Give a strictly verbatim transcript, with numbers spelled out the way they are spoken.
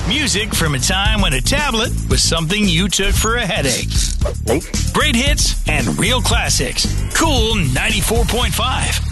Music from a time when a tablet was something you took for a headache. Great hits and real classics. Cool ninety-four point five.